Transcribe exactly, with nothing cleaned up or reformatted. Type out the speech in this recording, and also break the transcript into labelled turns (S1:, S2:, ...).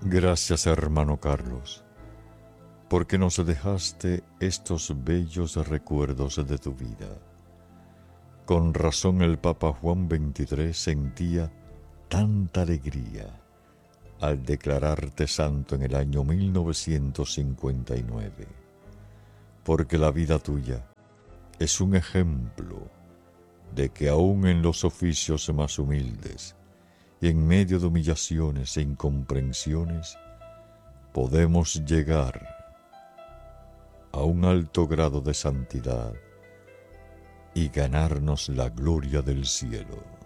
S1: Gracias, hermano Carlos, porque nos dejaste estos bellos recuerdos de tu vida. Con razón el Papa Juan veintitrés sentía tanta alegría al declararte santo en el año mil novecientos cincuenta y nueve, porque la vida tuya es un ejemplo de que aún en los oficios más humildes y en medio de humillaciones e incomprensiones podemos llegar a un alto grado de santidad y ganarnos la gloria del cielo.